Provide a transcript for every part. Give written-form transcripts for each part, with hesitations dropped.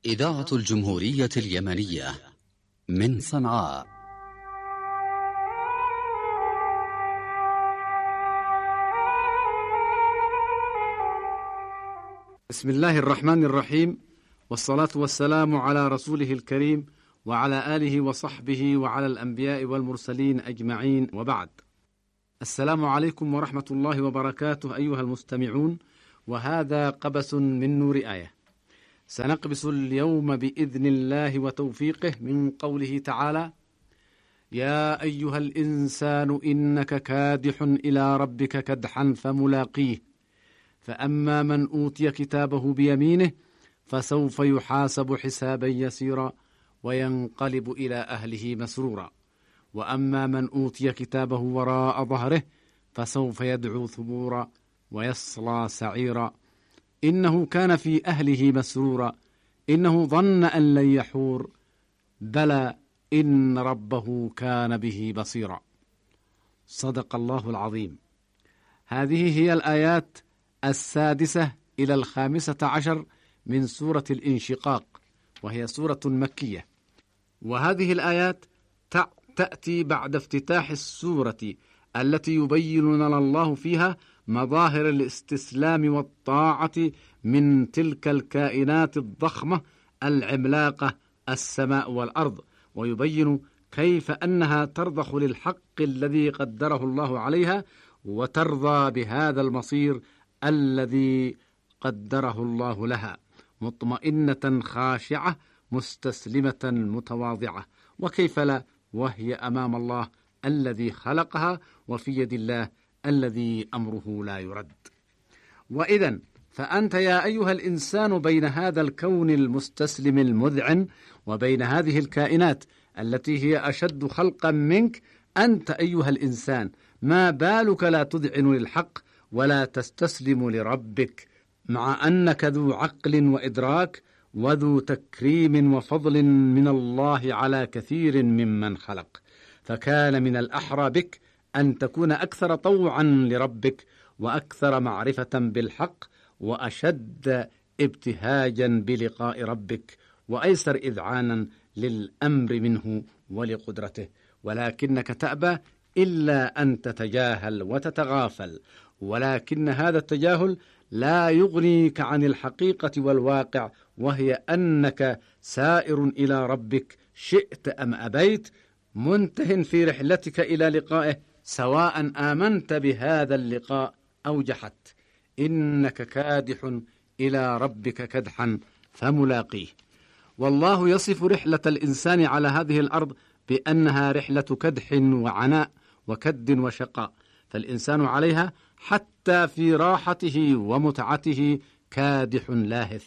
إذاعة الجمهورية اليمنية من صنعاء. بسم الله الرحمن الرحيم، والصلاة والسلام على رسوله الكريم وعلى آله وصحبه وعلى الأنبياء والمرسلين أجمعين، وبعد. السلام عليكم ورحمة الله وبركاته أيها المستمعون، وهذا قبس من نور آية. سنقبس اليوم بإذن الله وتوفيقه من قوله تعالى: يا أيها الإنسان إنك كادح إلى ربك كدحا فملاقيه، فأما من أوتي كتابه بيمينه فسوف يحاسب حسابا يسيرا وينقلب إلى أهله مسرورا، وأما من أوتي كتابه وراء ظهره فسوف يدعو ثبورا ويصلى سعيرا، إنه كان في أهله مسرورا، إنه ظن أن لن يحور، بلى إن ربه كان به بصيرا. صدق الله العظيم. هذه هي الآيات 6 إلى 15 من سورة الانشقاق، وهي سورة مكية، وهذه الآيات تأتي بعد افتتاح السورة التي يبين لنا الله فيها مظاهر الاستسلام والطاعة من تلك الكائنات الضخمة العملاقة السماء والأرض، ويبين كيف أنها ترضخ للحق الذي قدره الله عليها، وترضى بهذا المصير الذي قدره الله لها، مطمئنة خاشعة مستسلمة متواضعة، وكيف لا وهي أمام الله الذي خلقها، وفي يد الله الذي أمره لا يرد. وإذن فأنت يا أيها الإنسان بين هذا الكون المستسلم المذعن وبين هذه الكائنات التي هي أشد خلقا منك، أنت أيها الإنسان ما بالك لا تذعن للحق ولا تستسلم لربك، مع أنك ذو عقل وإدراك وذو تكريم وفضل من الله على كثير ممن خلق، فكان من الأحرى بك أن تكون أكثر طوعا لربك وأكثر معرفة بالحق وأشد ابتهاجا بلقاء ربك وأيسر إذعانا للأمر منه ولقدرته، ولكنك تأبى إلا أن تتجاهل وتتغافل، ولكن هذا التجاهل لا يغنيك عن الحقيقة والواقع، وهي أنك سائر إلى ربك شئت أم أبيت، منته في رحلتك إلى لقائه، سواء آمنت بهذا اللقاء أو جحدت، إنك كادح إلى ربك كدحا فملاقيه. والله يصف رحلة الإنسان على هذه الأرض بأنها رحلة كدح وعناء وكد وشقاء، فالإنسان عليها حتى في راحته ومتعته كادح لاهث،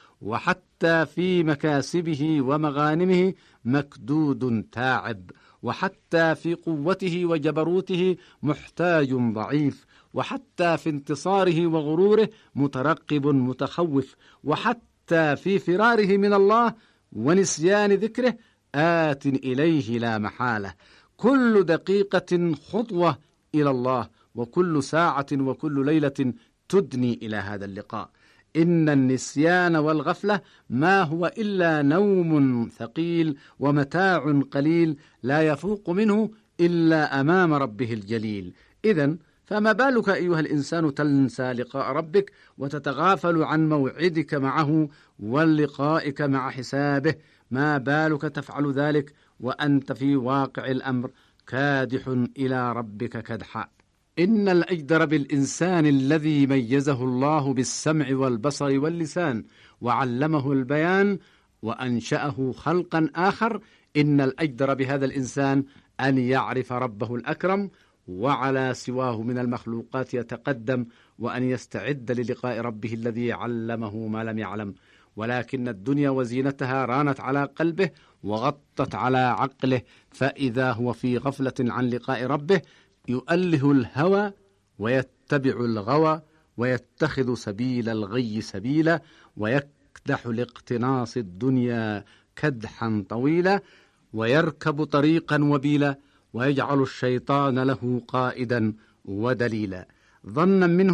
وحتى في مكاسبه ومغانمه مكدود تاعب، وحتى في قوته وجبروته محتاج ضعيف، وحتى في انتصاره وغروره مترقب متخوف، وحتى في فراره من الله ونسيان ذكره آت إليه لا محالة. كل دقيقة خطوة إلى الله، وكل ساعة وكل ليلة تدني إلى هذا اللقاء. إن النسيان والغفلة ما هو إلا نوم ثقيل ومتاع قليل لا يفوق منه إلا أمام ربه الجليل. إذن فما بالك أيها الإنسان تنسى لقاء ربك وتتغافل عن موعدك معه ولقائك مع حسابه؟ ما بالك تفعل ذلك وأنت في واقع الأمر كادح إلى ربك كدحا؟ إن الأجدر بالإنسان الذي ميزه الله بالسمع والبصر واللسان وعلمه البيان وأنشأه خلقا آخر، إن الأجدر بهذا الإنسان أن يعرف ربه الأكرم وعلى سواه من المخلوقات يتقدم، وأن يستعد للقاء ربه الذي علمه ما لم يعلم. ولكن الدنيا وزينتها رانت على قلبه وغطت على عقله، فإذا هو في غفلة عن لقاء ربه يؤله الهوى ويتبع الغوى ويتخذ سبيل الغي سبيلا، ويكدح لاقتناص الدنيا كدحا طويلا، ويركب طريقا وبيلا، ويجعل الشيطان له قائدا ودليلا، ظنا منه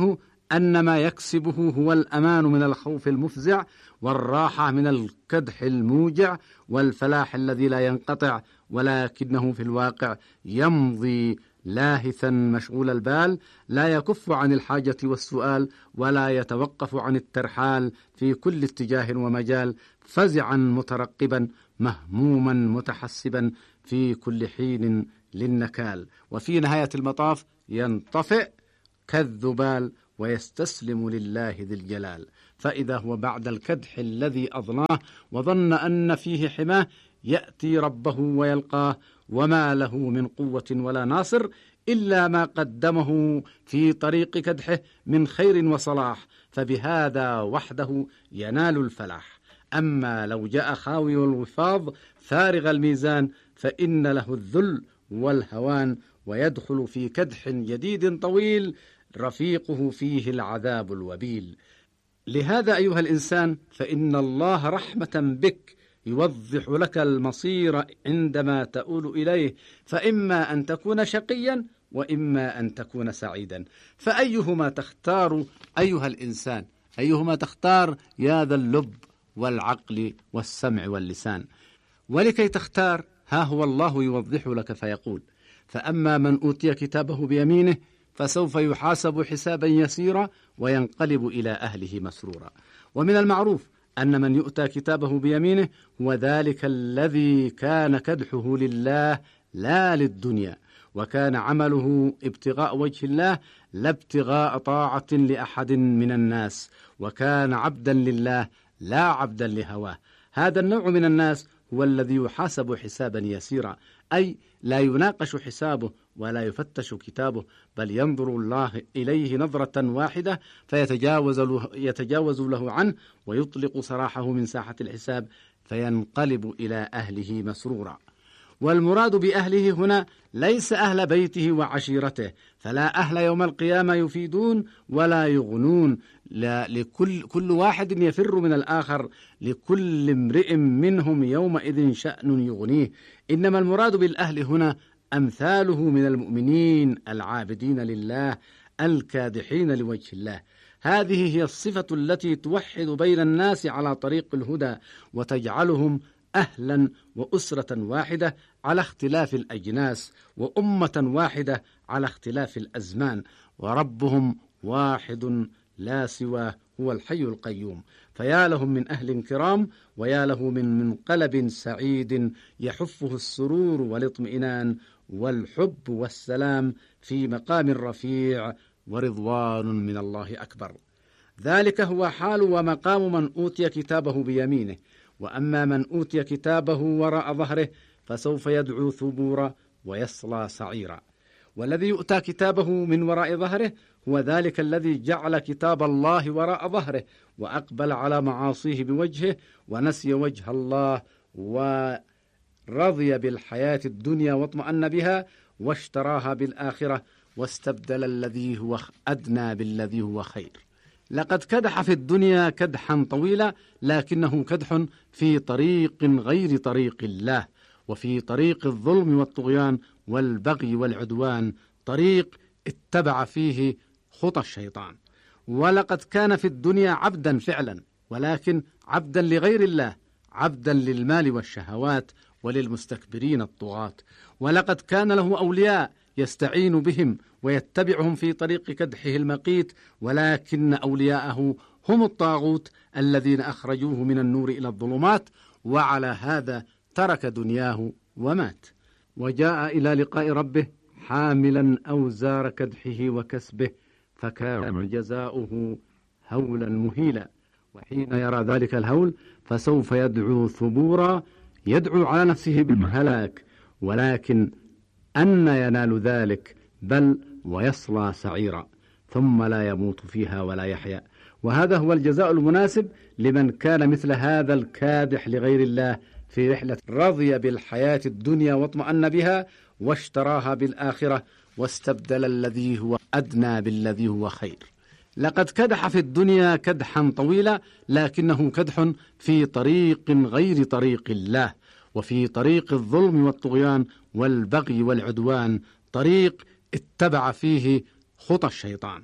أن ما يكسبه هو الأمان من الخوف المفزع، والراحة من الكدح الموجع، والفلاح الذي لا ينقطع، ولكنه في الواقع يمضي لاهثا مشغول البال، لا يكف عن الحاجة والسؤال، ولا يتوقف عن الترحال في كل اتجاه ومجال، فزعا مترقبا مهموما متحسبا في كل حين للنكال، وفي نهاية المطاف ينطفئ كالذبال ويستسلم لله ذي الجلال. فإذا هو بعد الكدح الذي أضناه وظن أن فيه حماه يأتي ربه ويلقاه، وما له من قوة ولا ناصر إلا ما قدمه في طريق كدحه من خير وصلاح، فبهذا وحده ينال الفلاح. أما لو جاء خاوي الوفاض فارغ الميزان فإن له الذل والهوان، ويدخل في كدح جديد طويل رفيقه فيه العذاب الوبيل. لهذا أيها الإنسان فإن الله رحمة بك يوضح لك المصير عندما تؤول إليه، فإما أن تكون شقيا وإما أن تكون سعيدا، فأيهما تختار أيها الإنسان؟ أيهما تختار يا ذا اللب والعقل والسمع واللسان؟ ولكي تختار ها هو الله يوضح لك فيقول: فأما من أوتي كتابه بيمينه فسوف يحاسب حسابا يسيرا وينقلب إلى أهله مسرورا. ومن المعروف أن من يؤتى كتابه بيمينه هو ذلك الذي كان كدحه لله لا للدنيا، وكان عمله ابتغاء وجه الله لا ابتغاء طاعة لأحد من الناس، وكان عبدا لله لا عبدا لهواه. هذا النوع من الناس هو الذي يحاسب حسابا يسيرا، أي لا يناقش حسابه ولا يفتش كتابه، بل ينظر الله إليه نظرة واحدة فيتجاوز له عنه ويطلق سراحه من ساحة الحساب، فينقلب إلى أهله مسرورا. والمراد بأهله هنا ليس أهل بيته وعشيرته، فلا أهل يوم القيامة يفيدون ولا يغنون، كل واحد يفر من الآخر، لكل امرئ منهم يومئذ شأن يغنيه. إنما المراد بالأهل هنا أمثاله من المؤمنين العابدين لله الكادحين لوجه الله. هذه هي الصفة التي توحد بين الناس على طريق الهدى، وتجعلهم أهلا وأسرة واحدة على اختلاف الأجناس، وأمة واحدة على اختلاف الأزمان، وربهم واحد لا سواه هو الحي القيوم. فيا لهم من أهل كرام، ويا له من منقلب سعيد يحفه السرور والاطمئنان والحب والسلام في مقام رفيع ورضوان من الله أكبر. ذلك هو حال ومقام من أوتي كتابه بيمينه. وأما من أوتي كتابه وراء ظهره فسوف يدعو ثبورا ويصلى سعيرا. والذي يؤتى كتابه من وراء ظهره هو ذلك الذي جعل كتاب الله وراء ظهره وأقبل على معاصيه بوجهه، ونسي وجه الله ورضي بالحياة الدنيا واطمأن بها، واشتراها بالآخرة، واستبدل الذي هو أدنى بالذي هو خير. لقد كدح في الدنيا كدحا طويلا، لكنه كدح في طريق غير طريق الله، وفي طريق الظلم والطغيان والبغي والعدوان، طريق اتبع فيه خطى الشيطان. ولقد كان في الدنيا عبدا فعلا، ولكن عبدا لغير الله، عبدا للمال والشهوات وللمستكبرين الطغاة. ولقد كان له أولياء يستعين بهم ويتبعهم في طريق كدحه المقيت، ولكن أولياءه هم الطاغوت الذين أخرجوه من النور إلى الظلمات، وعلى هذا ترك دنياه ومات، وجاء إلى لقاء ربه حاملا أوزار كدحه وكسبه، فكان جزاؤه هولا مهيلا. وحين يرى ذلك الهول فسوف يدعو ثبورا، يدعو على نفسه بالهلاك، ولكن أن ينال ذلك؟ بل ويصلى سعيرا، ثم لا يموت فيها ولا يحيا. وهذا هو الجزاء المناسب لمن كان مثل هذا الكادح لغير الله في رحلة رضي بالحياة الدنيا واطمأن بها، واشتراها بالآخرة، واستبدل الذي هو أدنى بالذي هو خير. لقد كدح في الدنيا كدحا طويلا، لكنه كدح في طريق غير طريق الله، وفي طريق الظلم والطغيان والبغي والعدوان، طريق اتبع فيه خطى الشيطان.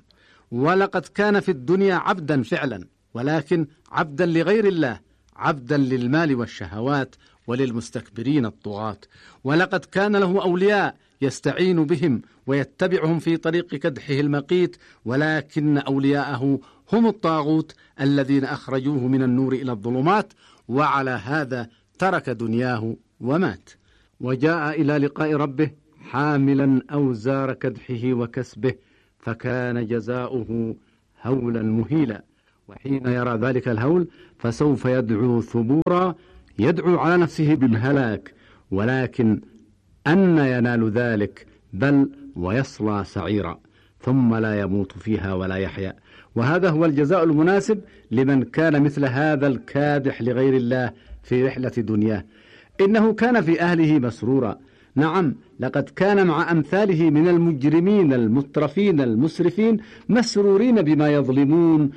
ولقد كان في الدنيا عبدا فعلا، ولكن عبدا لغير الله، عبدا للمال والشهوات وللمستكبرين الطغاة. ولقد كان له أولياء يستعين بهم ويتبعهم في طريق كدحه المقيت، ولكن أولياءه هم الطاغوت الذين أخرجوه من النور إلى الظلمات، وعلى هذا ترك دنياه ومات. وجاء إلى لقاء ربه حاملا أوزار كدحه وكسبه، فكان جزاؤه هولا مهيلا. وحين يرى ذلك الهول فسوف يدعو ثبورا، يدعو على نفسه بالهلاك، ولكن أن ينال ذلك؟ بل ويصلى سعيرا، ثم لا يموت فيها ولا يحيا. وهذا هو الجزاء المناسب لمن كان مثل هذا الكادح لغير الله في رحلة دنياه. إنه كان في أهله مسرورا، نعم، لقد كان مع أمثاله من المجرمين المترفين المسرفين مسرورين بما يظلمون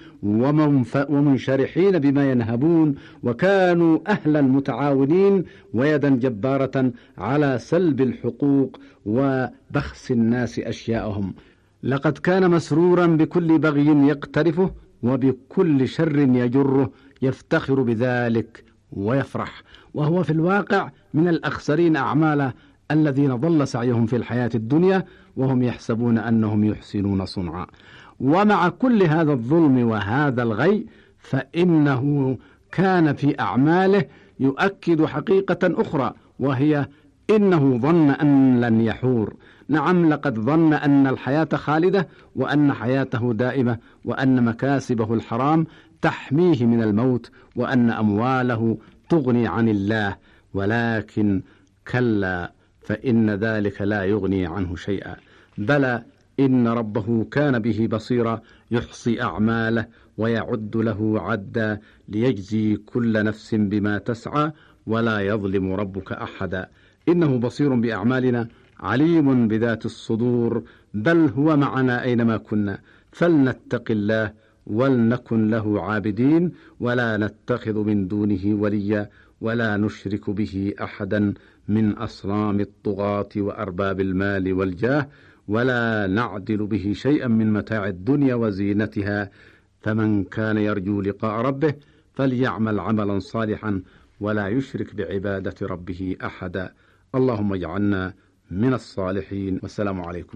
ومنشرحين بما ينهبون، وكانوا أهلا متعاونين ويدا جبارة على سلب الحقوق وبخس الناس أشياءهم. لقد كان مسرورا بكل بغي يقترفه وبكل شر يجره، يفتخر بذلك ويفرح، وهو في الواقع من الأخسرين أعمالا الذين ضل سعيهم في الحياة الدنيا وهم يحسبون أنهم يحسنون صنعا. ومع كل هذا الظلم وهذا الغي فإنه كان في أعماله يؤكد حقيقة أخرى، وهي إنه ظن أن لن يحور. نعم، لقد ظن أن الحياة خالدة، وأن حياته دائمة، وأن مكاسبه الحرام تحميه من الموت، وأن أمواله تغني عن الله. ولكن كلا، فإن ذلك لا يغني عنه شيئا. بلى، إن ربه كان به بصيرا، يحصي أعماله ويعد له عدا، ليجزي كل نفس بما تسعى، ولا يظلم ربك أحدا. إنه بصير بأعمالنا، عليم بذات الصدور، بل هو معنا أينما كنا. فلنتق الله ولنكن له عابدين، ولا نتخذ من دونه وليا، ولا نشرك به أحدا من أصنام الطغاة وأرباب المال والجاه، ولا نعدل به شيئا من متاع الدنيا وزينتها. فمن كان يرجو لقاء ربه فليعمل عملا صالحا، ولا يشرك بعبادة ربه أحدا. اللهم اجعلنا من الصالحين، والسلام عليكم.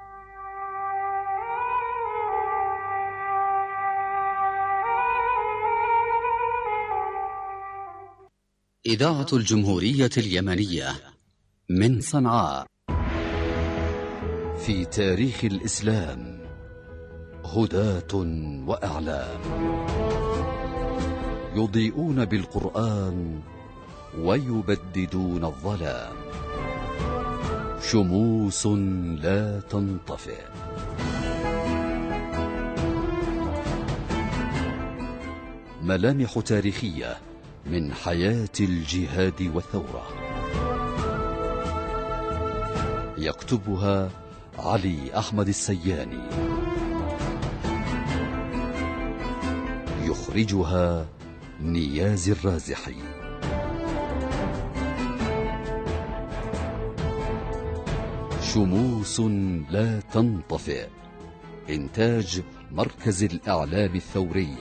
إذاعة الجمهورية اليمنية من صنعاء. في تاريخ الإسلام هداة وأعلام، يضيئون بالقرآن ويبددون الظلام، شموس لا تنطفئ. ملامح تاريخية من حياة الجهاد والثورة، يكتبها علي أحمد السياني، يخرجها نياز الرازحي. شموس لا تنطفئ، إنتاج مركز الإعلام الثوري.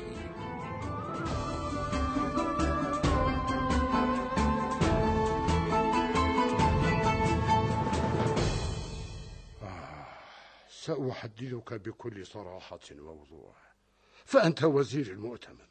سأحدثك بكل صراحة ووضوح، فأنت وزير المؤتمن.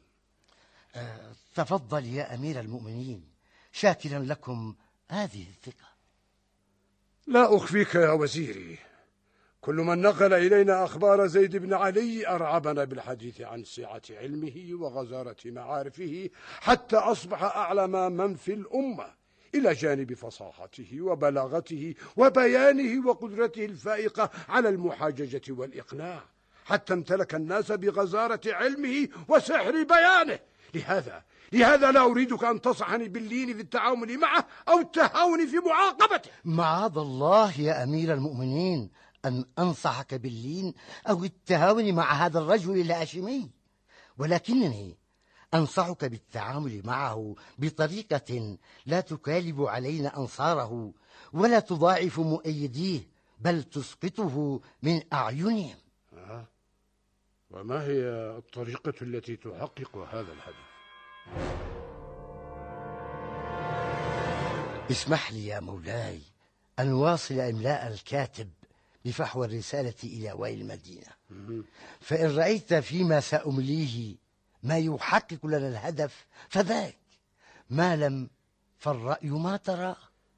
تفضل يا أمير المؤمنين، شاكرا لكم هذه الثقة. لا أخفيك يا وزيري، كل من نقل إلينا أخبار زيد بن علي أرعبنا بالحديث عن سعة علمه وغزارة معارفه، حتى أصبح أعلم من في الأمة، إلى جانب فصاحته وبلاغته وبيانه وقدرته الفائقة على المحاججة والإقناع، حتى امتلك الناس بغزارة علمه وسحر بيانه. لهذا لا أريدك أن تصحني باللين في التعامل معه أو التهاون في معاقبته. معاذ الله يا أمير المؤمنين أن أنصحك باللين أو التهاون مع هذا الرجل الهاشمي، ولكنني أنصحك بالتعامل معه بطريقة لا تكالب علينا أنصاره ولا تضاعف مؤيديه، بل تسقطه من أعينهم. وما هي الطريقة التي تحقق هذا الهدف؟ اسمح لي يا مولاي أن أواصل إملاء الكاتب بفحوى الرسالة إلى والي المدينة، فإن رأيت فيما سأمليه ما يحقق لنا الهدف فذاك، ما لم فالرأي ما ترى.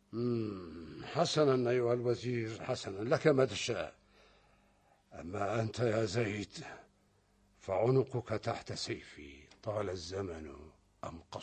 حسنا أيها الوزير، حسنا، لك ما تشاء. أما أنت يا زيد فعنقك تحت سيفي طال الزمن أم قصر.